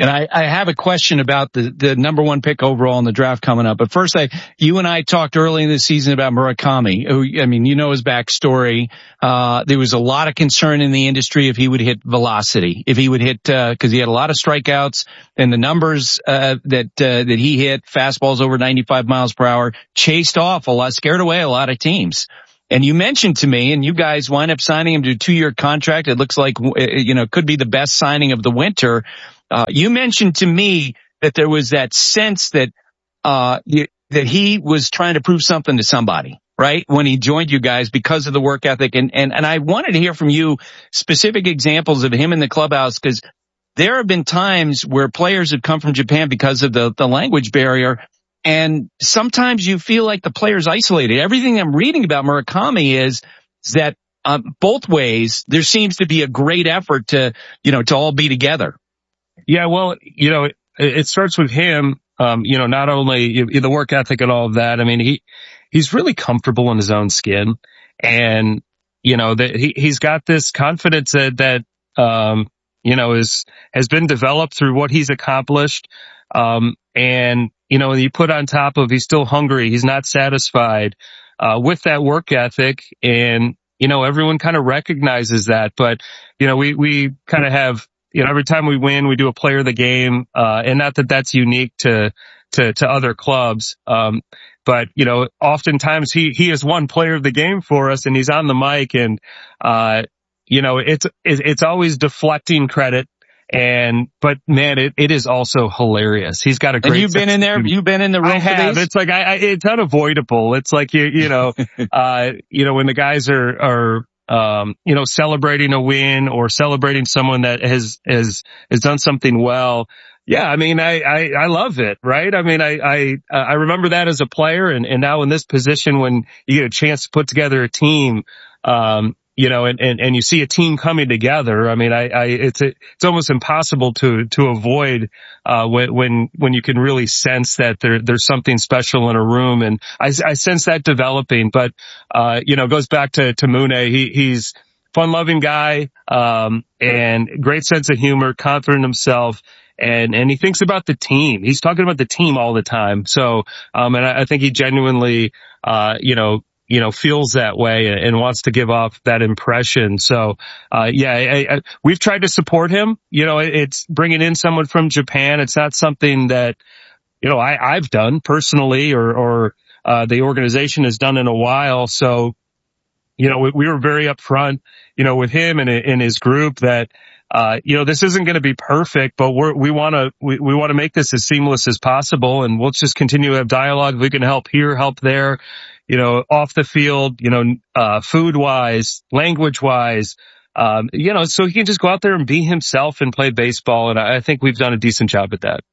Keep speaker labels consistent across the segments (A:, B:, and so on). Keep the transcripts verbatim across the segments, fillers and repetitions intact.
A: And I, I have a question about the, the number one pick overall in the draft coming up. But first, I, you and I talked early in the season about Murakami, who, I mean, you know his backstory. Uh, there was a lot of concern in the industry if he would hit velocity, if he would hit, uh, cause he had a lot of strikeouts and the numbers, uh, that, uh, that he hit, fastballs over ninety-five miles per hour, chased off a lot, scared away a lot of teams. And you mentioned to me, and you guys wind up signing him to a two-year contract. It looks like, you know, could be the best signing of the winter. Uh, you mentioned to me that there was that sense that, uh, you, that he was trying to prove something to somebody, right? When he joined you guys because of the work ethic. And, and, and I wanted to hear from you specific examples of him in the clubhouse, because there have been times where players have come from Japan because of the, the language barrier. And sometimes you feel like the player's isolated. Everything I'm reading about Murakami is, is that um, both ways there seems to be a great effort to, you know, to all be together.
B: Yeah, well, you know, it, it starts with him. Um, you know, not only the work ethic and all of that. I mean, he he's really comfortable in his own skin, and you know that he he's got this confidence that that um, you know is has been developed through what he's accomplished, um, and. You know, you put on top of he's still hungry, he's not satisfied, uh, with that work ethic. And, you know, everyone kind of recognizes that. But, you know, we, we kind of have, you know, every time we win, we do a player of the game. Uh, and not that that's unique to, to, to other clubs. Um, but, you know, oftentimes he, he is one player of the game for us and he's on the mic and, uh, you know, it's, it's always deflecting credit. And, but man, it, it is also hilarious. He's got a great.
A: And you've been in there, you've been in the room
B: I
A: for
B: have.
A: these?
B: It's like, I, I, it's unavoidable. It's like, you, you know, uh, you know, when the guys are, are, um, you know, celebrating a win or celebrating someone that has, has, has done something well. Yeah. I mean, I, I, I love it, right? I mean, I, I, I remember that as a player and, and now in this position when you get a chance to put together a team, um, you know, and, and, and you see a team coming together. I mean, I, I, it's, a, it's almost impossible to, to avoid, uh, when, when, when you can really sense that there, there's something special in a room. And I, I sense that developing, but, uh, you know, it goes back to, to Mune. He, he's fun loving guy, um, and great sense of humor, confident in himself. And, and he thinks about the team. He's talking about the team all the time. So, um, and I, I think he genuinely, uh, you know, you know, feels that way and wants to give off that impression. So, uh, yeah, I, I, we've tried to support him. You know, it's bringing in someone from Japan. It's not something that, you know, I, I've done personally or, or, uh, the organization has done in a while. So, you know, we, we were very upfront, you know, with him and in his group that, uh, you know, this isn't going to be perfect, but we're, we want to, we, we want to make this as seamless as possible. And we'll just continue to have dialogue. We can help here, help there. You know, off the field, you know, uh, food wise, language wise, um, you know, so he can just go out there and be himself and play baseball. And I, I think we've done a decent job at that.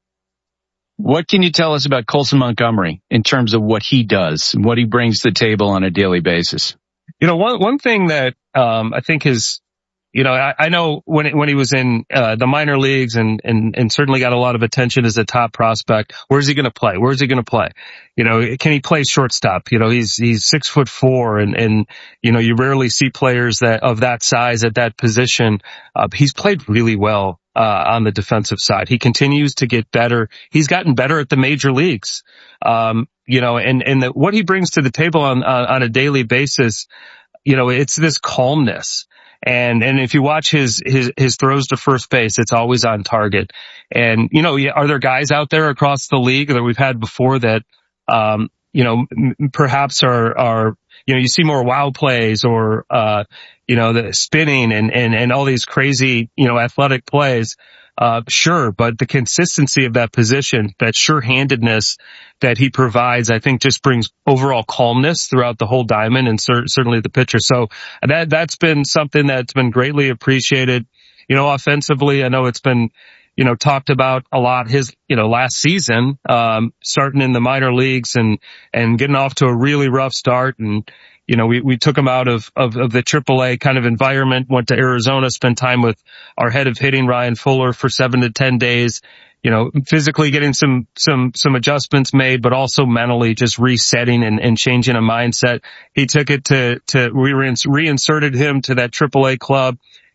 A: What can you tell us about Colson Montgomery in terms of what he does and what he brings to the table on a daily basis?
B: You know, one, one thing that, um, I think is, you know, I, I know when when he was in uh, the minor leagues and, and and certainly got a lot of attention as a top prospect. Where's he going to play? Where's he going to play? You know, can he play shortstop? You know, he's he's six foot four, and and you know, you rarely see players that of that size at that position. Uh, he's played really well uh on the defensive side. He continues to get better. He's gotten better at the major leagues. Um, you know, and and the, what he brings to the table on on, on a daily basis, you know, it's this calmness. And, and if you watch his, his, his throws to first base, it's always on target. And, you know, are there guys out there across the league that we've had before that, um, you know, m- perhaps are, are, you know, you see more wow plays or, uh, you know, the spinning and, and, and all these crazy, you know, athletic plays. Uh, sure, but the consistency of that position, that sure-handedness that he provides, I think just brings overall calmness throughout the whole diamond and cer- certainly the pitcher. So that, that's been something that's been greatly appreciated. You know, offensively, I know it's been, you know, talked about a lot his, you know, last season, um, starting in the minor leagues and, and getting off to a really rough start. And, you know, we, we took him out of, of, of the triple A kind of environment, went to Arizona, spent time with our head of hitting, Ryan Fuller, for seven to ten days, you know, physically getting some, some, some adjustments made, but also mentally just resetting and, and changing a mindset. He took it to, to, we reinserted him to that triple A club.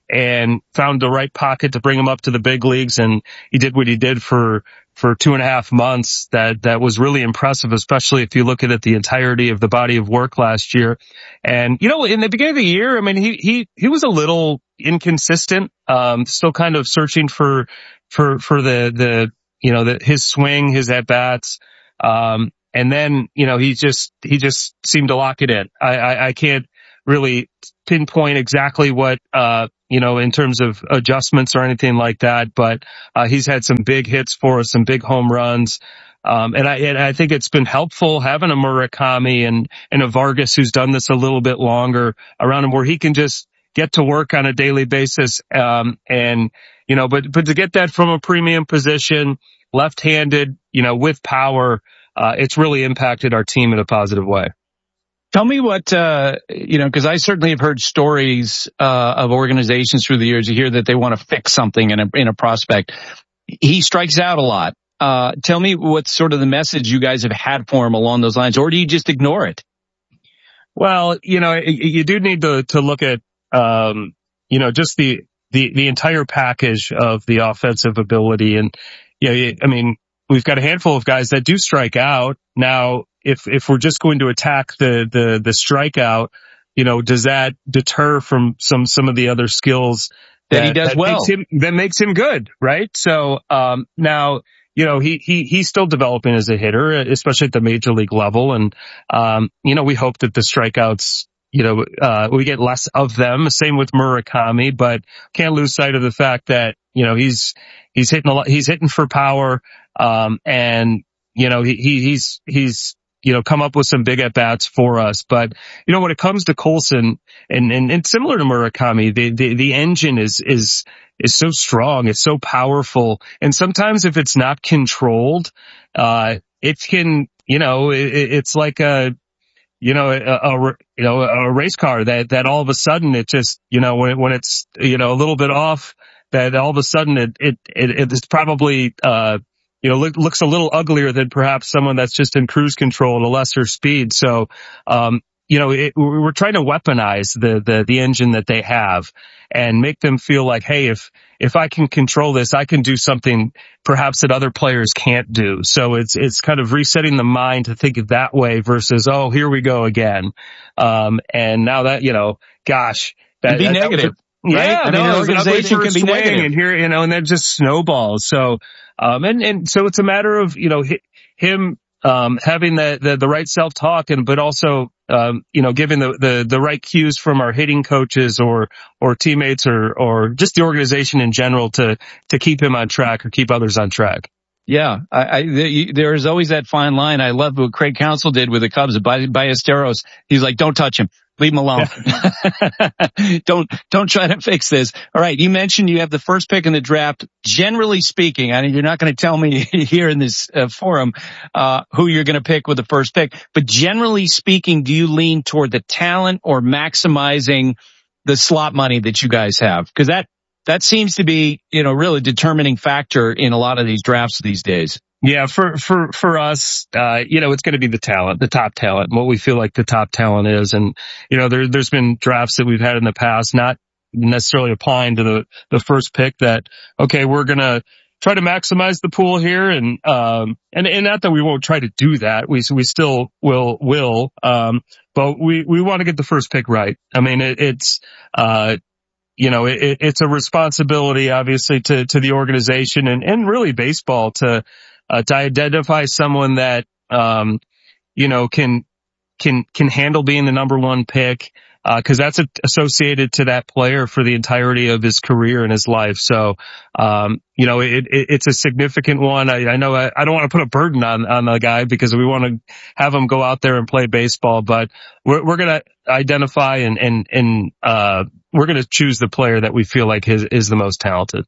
B: and found the right pocket to bring him up to the big leagues. And he did what he did for, for two and a half months. That, that was really impressive, especially if you look at it, the entirety of the body of work last year. And, you know, in the beginning of the year, I mean, he, he, he was a little inconsistent, um, still kind of searching for, for, for the, the, you know, the, his swing, his at bats. Um, and then, you know, he just, he just seemed to lock it in. I, I, I can't really pinpoint exactly what, uh, you know, in terms of adjustments or anything like that, but, uh, he's had some big hits for us, some big home runs. Um, and I, and I think it's been helpful having a Murakami and, and a Vargas who's done this a little bit longer around him, where he can just get to work on a daily basis. Um, and, you know, but, but to get that from a premium position, left-handed, you know, with power, uh, it's really impacted our team in a positive way.
A: Tell me what, uh, you know, because I certainly have heard stories, uh, of organizations through the years. You hear that they want to fix something in a, in a prospect. He strikes out a lot. Uh, tell me what's sort of the message you guys have had for him along those lines, or do you just ignore it?
B: Well, you know, you do need to, to look at, um, you know, just the, the, the entire package of the offensive ability. And, you know, I mean, we've got a handful of guys that do strike out. Now, if, if we're just going to attack the, the, the strikeout, you know, does that deter from some, some of the other skills
A: that, that he does
B: that
A: well,
B: makes him, that makes him good, right? So, um, now, you know, he, he, he's still developing as a hitter, especially at the major league level. And, um, you know, we hope that the strikeouts, you know, uh, we get less of them. Same with Murakami, but can't lose sight of the fact that, you know, he's, he's hitting a lot, he's hitting for power. Um, and, you know, he, he, he's, he's, you know, come up with some big at bats for us. But, you know, when it comes to Colson and, and, and similar to Murakami, the, the, the engine is, is, is so strong. It's so powerful. And sometimes if it's not controlled, uh, it can, you know, it, it's like a, you know, a, a, you know, a race car that, that all of a sudden it just, you know, when, when it's, you know, a little bit off, that all of a sudden it, it, it it's probably, uh, you know, look, looks a little uglier than perhaps someone that's just in cruise control at a lesser speed. So, um, you know, it, we're trying to weaponize the, the, the engine that they have and make them feel like, hey, if, if I can control this, I can do something perhaps that other players can't do. So it's, it's kind of resetting the mind to think of that way versus, oh, here we go again. Um, and now that, you know, gosh, that,
A: It'd be
B: that,
A: negative.
B: That was a,
A: right?
B: Yeah,
A: I mean,
B: no,
A: an organization can be negative.
B: And here, you know, and then just snowballs. So, um, and, and so it's a matter of, you know, him, um, having the, the, the right self-talk and, but also, um, you know, giving the, the, the right cues from our hitting coaches or, or teammates or, or just the organization in general to, to keep him on track or keep others on track.
A: Yeah, I, I, the, there is always that fine line. I love what Craig Counsell did with the Cubs. By, Ballesteros, he's like, don't touch him. Leave him alone. Yeah. don't, don't try to fix this. All right. You mentioned you have the first pick in the draft. Generally speaking, I mean, you're not going to tell me here in this uh, forum, uh, who you're going to pick with the first pick, but generally speaking, do you lean toward the talent or maximizing the slot money that you guys have? Because that, that seems to be, you know, really determining factor in a lot of these drafts these days.
B: Yeah, for, for, for us, uh, you know, it's going to be the talent, the top talent, what we feel like the top talent is. And, you know, there, there's been drafts that we've had in the past, not necessarily applying to the, the first pick that, okay, we're going to try to maximize the pool here. And, um, and, and not that we won't try to do that. We, we still will, will, um, but we, we want to get the first pick right. I mean, it, it's, uh, you know, it, it's a responsibility, obviously, to, to the organization and, and really baseball to, Uh, to identify someone that, um, you know, can, can, can handle being the number one pick, uh, cause that's a, associated to that player for the entirety of his career and his life. So, um, you know, it, it it's a significant one. I, I know I, I don't want to put a burden on, on the guy because we want to have him go out there and play baseball, but we're, we're going to identify and, and, and, uh, we're going to choose the player that we feel like is, is the most talented.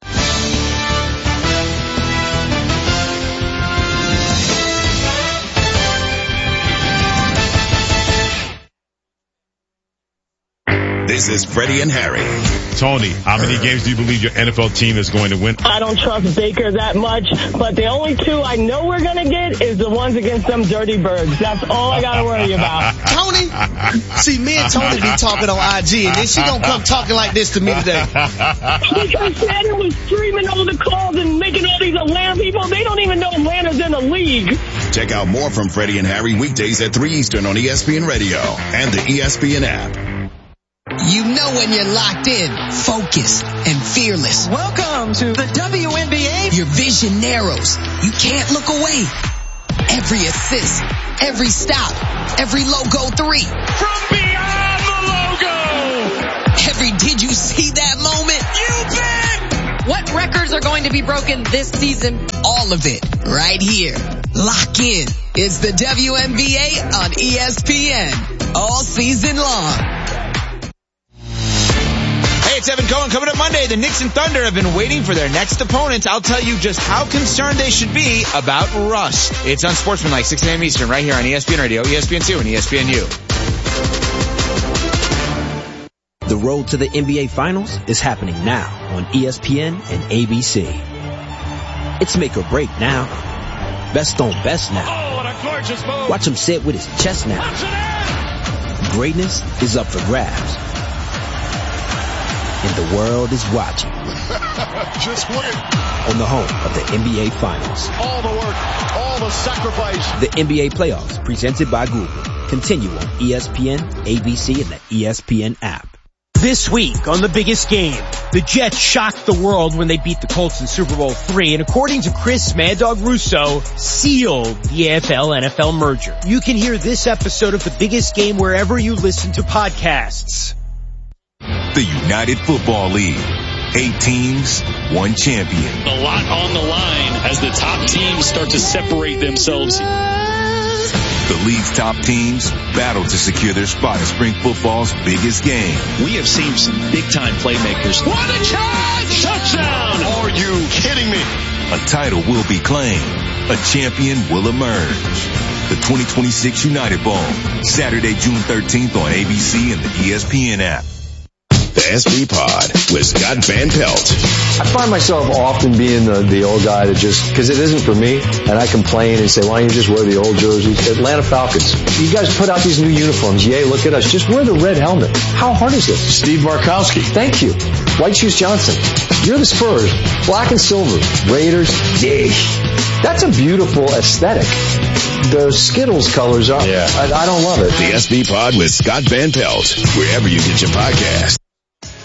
C: This is Freddie and Harry.
D: Tony, how many games do you believe your N F L team is going to win?
E: I don't trust Baker that much, but the only two I know we're going to get is the ones against them dirty birds. That's all I got to worry about.
C: Tony
F: Tony? See, me and Tony be talking on I G, and then she gonna come talking like this to me today.
E: Because Shannon was streaming all the calls and making all these Atlanta people, they don't even know Atlanta's in the league.
C: Check out more from Freddie and Harry weekdays at three Eastern on E S P N Radio and the E S P N app.
G: You know when you're locked in, focused, and fearless.
H: Welcome to the W N B A.
G: Your vision narrows. You can't look away. Every assist, every stop, every logo three.
I: From beyond the logo.
G: Every did you see that moment?
I: You bet.
J: What records are going to be broken this season?
G: All of it right here. Lock in. It's the W N B A on E S P N. All season long.
K: Hey, it's Evan Cohen. Coming up Monday, the Knicks and Thunder have been waiting for their next opponent. I'll tell you just how concerned they should be about rust. It's Unsportsmanlike, six a.m. Eastern, right here on E S P N Radio, E S P N two, and E S P N U.
L: The road to the N B A Finals is happening now on E S P N and A B C. It's make or break now. Best on best now.
I: Oh, what a gorgeous move.
L: Watch him say it with his chest now. Greatness is up for grabs. And the world is watching.
M: Just win.
L: On the home of the N B A Finals.
M: All the work, all the sacrifice.
L: The N B A Playoffs, presented by Google. Continue on E S P N, A B C, and the E S P N app.
N: This week on The Biggest Game, the Jets shocked the world when they beat the Colts in Super Bowl three, and according to Chris Mad Dog Russo, sealed the A F L N F L merger. You can hear this episode of The Biggest Game wherever you listen to podcasts.
O: The United Football League. Eight teams, one champion.
P: A lot on the line as the top teams start to separate themselves.
O: The league's top teams battle to secure their spot in spring football's biggest game.
P: We have seen some big-time playmakers.
I: What a charge! Touchdown!
M: Are you kidding me?
O: A title will be claimed. A champion will emerge. The twenty twenty-six United Bowl, Saturday, June thirteenth on A B C and the E S P N app.
C: The S B Pod with Scott Van Pelt.
Q: I find myself often being the, the old guy that just, because it isn't for me, and I complain and say, why don't you just wear the old jerseys? Atlanta Falcons. You guys put out these new uniforms. Yay, look at us. Just wear the red helmet. How hard is this?
M: Steve Markowski.
Q: Thank you. White Shoes Johnson. You're the Spurs. Black and silver. Raiders. Yay. That's a beautiful aesthetic. The Skittles colors are, yeah. I, I don't love it.
C: The S B Pod with Scott Van Pelt, wherever you get your podcast.